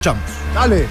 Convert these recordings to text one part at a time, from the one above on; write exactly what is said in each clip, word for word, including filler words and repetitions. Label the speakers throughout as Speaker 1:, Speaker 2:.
Speaker 1: Chamos. Dale.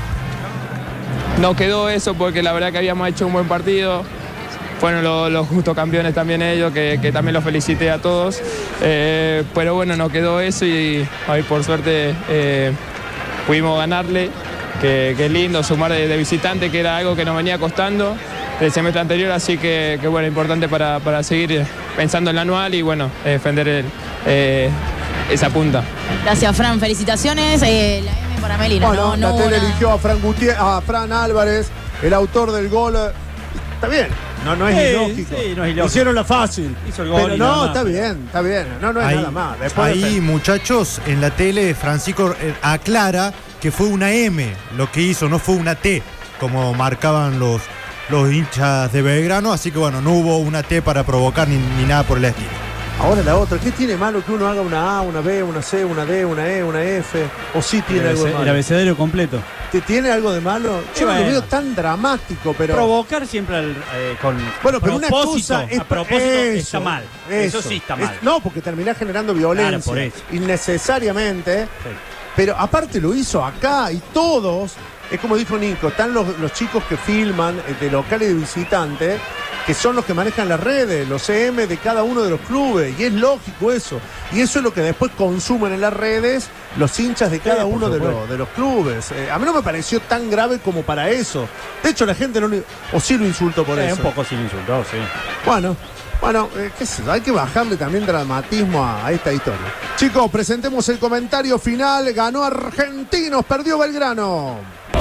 Speaker 2: No quedó eso porque la verdad que habíamos hecho un buen partido. Fueron los, los justos campeones también ellos, que, que también los felicité a todos. Eh, pero bueno, no quedó eso y hoy por suerte eh, pudimos ganarle. Que, que es lindo sumar de, de visitante, que era algo que nos venía costando del semestre anterior. Así que, que bueno, importante para, para seguir pensando en el anual y bueno, defender el, eh, esa punta.
Speaker 3: Gracias, Fran. Felicitaciones. Eh, la M para Melina.
Speaker 1: Bueno,
Speaker 3: no, no
Speaker 1: la tele
Speaker 3: una...
Speaker 1: eligió a Fran, Gutier a Fran Álvarez, el autor del gol. Está bien, no, no es
Speaker 4: sí,
Speaker 1: ilógico.
Speaker 4: Sí, no es ilógico.
Speaker 1: Hicieron la fácil.
Speaker 4: Hizo el gol.
Speaker 1: Pero no, está bien, está bien. No, no es
Speaker 5: ahí,
Speaker 1: nada más. Después
Speaker 5: ahí,
Speaker 1: de...
Speaker 5: muchachos, en la tele, Francisco eh, aclara que fue una M lo que hizo, no fue una T, como marcaban los, los hinchas de Belgrano. Así que bueno, no hubo una T para provocar ni, ni nada por el estilo.
Speaker 1: Ahora la otra, ¿qué tiene malo que uno haga una A, una B, una C, una D, una E, una F? ¿O sí tiene
Speaker 4: el
Speaker 1: algo de malo?
Speaker 4: El abecedario completo.
Speaker 1: ¿Te ¿Tiene algo de malo? Yo no
Speaker 4: bueno.
Speaker 1: lo veo tan dramático, pero...
Speaker 4: Provocar siempre al, eh, con
Speaker 1: Bueno, pero una
Speaker 4: propósito,
Speaker 1: cosa es...
Speaker 4: a propósito
Speaker 1: eso,
Speaker 4: está mal. Eso, eso sí está mal.
Speaker 1: Es, no, porque terminás generando violencia.
Speaker 4: Claro, por eso.
Speaker 1: Innecesariamente.
Speaker 4: Sí.
Speaker 1: Pero aparte lo hizo acá y todos... Es como dijo Nico, están los, los chicos que filman de local y de visitante, que son los que manejan las redes, los C M de cada uno de los clubes, y es lógico eso. Y eso es lo que después consumen en las redes los hinchas de cada
Speaker 4: sí,
Speaker 1: uno de los, de los clubes. Eh, a mí no me pareció tan grave como para eso. De hecho, la gente no le... O sí lo insultó por
Speaker 4: Eh,
Speaker 1: eso.
Speaker 4: un poco sí lo insultó, sí.
Speaker 1: Bueno... Bueno, eh, qué sé yo, hay que bajarle también dramatismo a, a esta historia. Chicos, presentemos el comentario final. Ganó Argentinos, perdió Belgrano.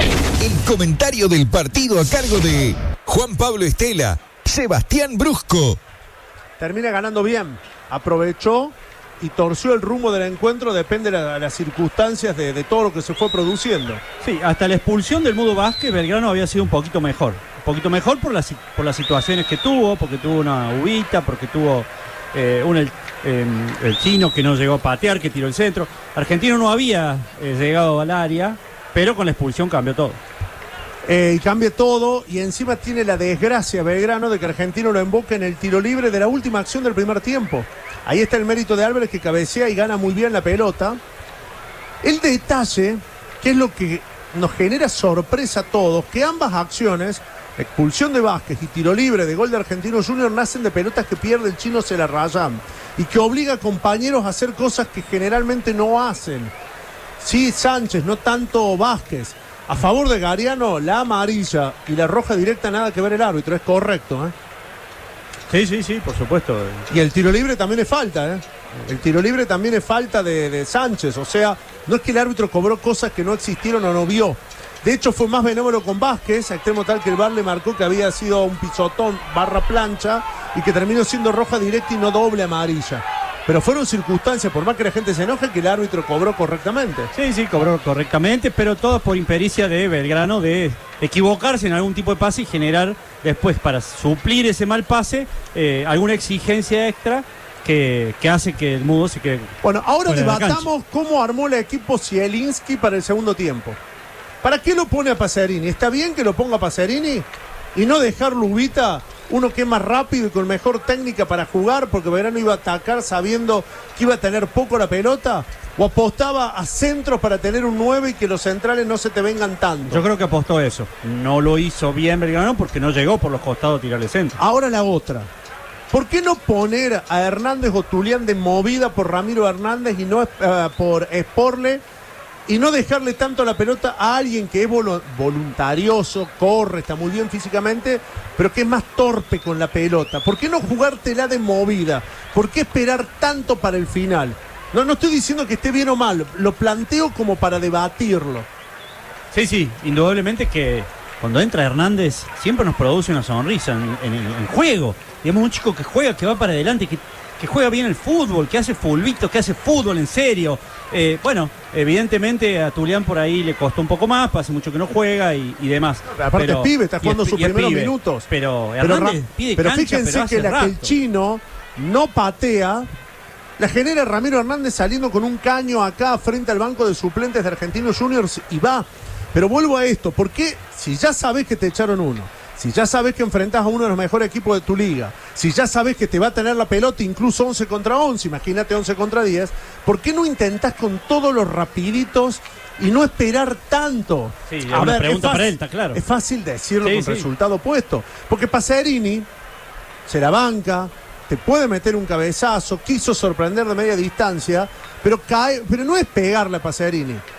Speaker 6: El comentario del partido a cargo de Juan Pablo Estela, Sebastián Brusco.
Speaker 1: Termina ganando bien. Aprovechó y torció el rumbo del encuentro. Depende de la, las circunstancias de, de todo lo que se fue produciendo.
Speaker 4: Sí, hasta la expulsión del Mudo Vázquez, Belgrano había sido un poquito mejor. Un poquito mejor por las, por las situaciones que tuvo, porque tuvo una ubita, porque tuvo eh, un, el, eh, el chino que no llegó a patear, que tiró el centro. Argentino no había eh, llegado al área, pero con la expulsión cambió todo.
Speaker 1: Eh, y cambia todo, y encima tiene la desgracia Belgrano de que Argentino lo emboca en el tiro libre de la última acción del primer tiempo. Ahí está el mérito de Álvarez, que cabecea y gana muy bien la pelota. El detalle, que es lo que nos genera sorpresa a todos, que ambas acciones, expulsión de Vázquez y tiro libre de gol de Argentinos Juniors, nacen de pelotas que pierde el chino, se la rayan, y que obliga a compañeros a hacer cosas que generalmente no hacen. Sí, Sánchez, no tanto Vázquez. A favor de Gariano, la amarilla y la roja directa, nada que ver el árbitro, es correcto, ¿eh?
Speaker 4: Sí, sí, sí, por supuesto.
Speaker 1: Y el tiro libre también es falta, ¿eh? El tiro libre también es falta de, de Sánchez, o sea, no es que el árbitro cobró cosas que no existieron o no vio. De hecho, fue más benévolo con Vázquez, a extremo tal que el V A R le marcó que había sido un pisotón barra plancha y que terminó siendo roja directa y no doble amarilla. Pero fueron circunstancias, por más que la gente se enoje, que el árbitro cobró correctamente.
Speaker 4: Sí, sí, cobró correctamente, pero todo por impericia de Belgrano de equivocarse en algún tipo de pase y generar después, para suplir ese mal pase, eh, alguna exigencia extra que, que hace que el Mudo se quede.
Speaker 1: Bueno, ahora
Speaker 4: fuera de la
Speaker 1: debatamos cómo armó el equipo Zielinski para el segundo tiempo. ¿Para qué lo pone a Pacerini? ¿Está bien que lo ponga a Pacerini y no dejar Lubita, uno que es más rápido y con mejor técnica para jugar, porque Belgrano iba a atacar sabiendo que iba a tener poco la pelota? ¿O apostaba a centros para tener un nueve y que los centrales no se te vengan tanto?
Speaker 4: Yo creo que apostó eso. No lo hizo bien Belgrano porque no llegó por los costados a tirarle centro.
Speaker 1: Ahora la otra. ¿Por qué no poner a Hernández o Tulián de movida por Ramiro Hernández y no uh, por Sporle? Y no dejarle tanto la pelota a alguien que es voluntarioso, corre, está muy bien físicamente, pero que es más torpe con la pelota. ¿Por qué no jugártela de movida? ¿Por qué esperar tanto para el final? No, no estoy diciendo que esté bien o mal, lo planteo como para debatirlo.
Speaker 4: Sí, sí, indudablemente que cuando entra Hernández siempre nos produce una sonrisa en, en, en juego. Digamos, un chico que juega, que va para adelante, que, que juega bien el fútbol, que hace fulbito, que hace fútbol en serio. Eh, bueno, evidentemente a Tulián por ahí le costó un poco más, hace mucho que no juega y, y demás.
Speaker 1: Aparte
Speaker 4: pero,
Speaker 1: es pibe, está jugando sus primeros
Speaker 4: pibe,
Speaker 1: minutos.
Speaker 4: Pero Hernández
Speaker 1: pero,
Speaker 4: pide
Speaker 1: pero
Speaker 4: cancha,
Speaker 1: fíjense
Speaker 4: pero hace
Speaker 1: que la
Speaker 4: rato.
Speaker 1: que el chino no patea, la genera Ramiro Hernández saliendo con un caño acá frente al banco de suplentes de Argentinos Juniors y va. Pero vuelvo a esto, ¿por qué? Si ya sabés que te echaron uno, Si ya sabes que enfrentás a uno de los mejores equipos de tu liga, si ya sabes que te va a tener la pelota incluso once contra once, imagínate once contra diez, ¿por qué no intentás con todos los rapiditos y no esperar tanto?
Speaker 4: Sí, a una ver, pregunta
Speaker 1: es
Speaker 4: para él, está claro.
Speaker 1: Es fácil decirlo
Speaker 4: sí,
Speaker 1: con
Speaker 4: sí.
Speaker 1: resultado opuesto, porque Pacerini se la banca, te puede meter un cabezazo, quiso sorprender de media distancia, pero cae, pero no es pegarle a Pacerini.